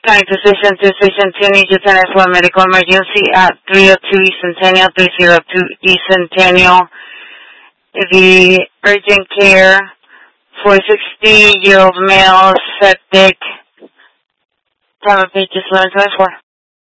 trying to station 2, station 2, need you 10 for medical emergency at 302 East Centennial, 302 East Centennial. The urgent care for 60-year-old male, septic, time of page is 11:24.